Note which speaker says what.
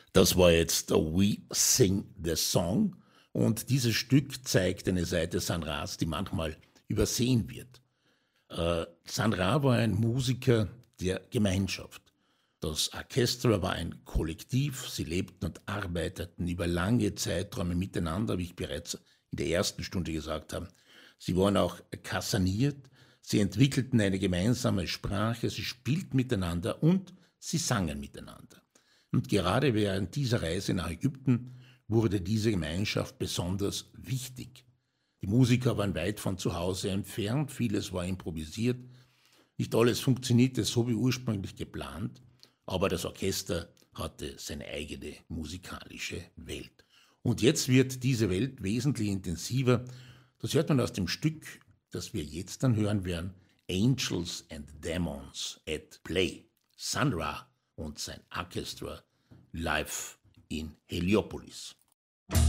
Speaker 1: Das war jetzt We Sing the Song und dieses Stück zeigt eine Seite Sun Ras, die manchmal übersehen wird. Sun Ra war ein Musiker der Gemeinschaft. Das Orchester war ein Kollektiv, sie lebten und arbeiteten über lange Zeiträume miteinander, wie ich bereits in der ersten Stunde gesagt habe. Sie waren auch kaserniert, sie entwickelten eine gemeinsame Sprache, sie spielten miteinander und sie sangen miteinander. Und gerade während dieser Reise nach Ägypten wurde diese Gemeinschaft besonders wichtig. Die Musiker waren weit von zu Hause entfernt, vieles war improvisiert. Nicht alles funktionierte so wie ursprünglich geplant, aber das Orchester hatte seine eigene musikalische Welt. Und jetzt wird diese Welt wesentlich intensiver. Das hört man aus dem Stück, das wir jetzt dann hören werden, Angels and Demons at Play. Sun Ra und sein Orchestra live in Heliopolis.